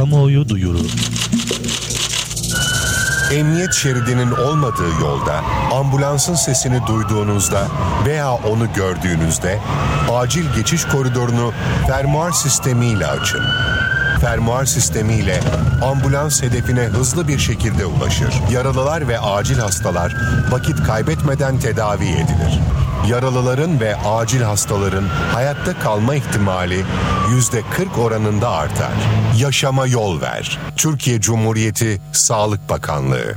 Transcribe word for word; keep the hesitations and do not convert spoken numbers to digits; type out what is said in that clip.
Kamuoyu duyuru. Emniyet şeridinin olmadığı yolda ambulansın sesini duyduğunuzda veya onu gördüğünüzde acil geçiş koridorunu fermuar sistemiyle açın. Fermuar sistemiyle ambulans hedefine hızlı bir şekilde ulaşır. Yaralılar ve acil hastalar vakit kaybetmeden tedavi edilir. Yaralıların ve acil hastaların hayatta kalma ihtimali yüzde kırk oranında artar. Yaşama yol ver. Türkiye Cumhuriyeti Sağlık Bakanlığı.